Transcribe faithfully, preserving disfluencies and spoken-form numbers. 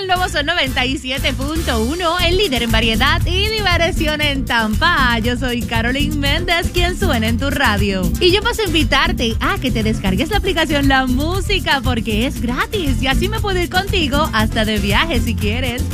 el nuevo Sol noventa y siete punto uno, el líder en variedad y diversión en Tampa. Yo soy Carolyn Méndez, quien suena en tu radio. Y yo paso a invitarte a que te descargues la aplicación La Música porque es gratis y así me puedo ir contigo hasta de viaje si quieres.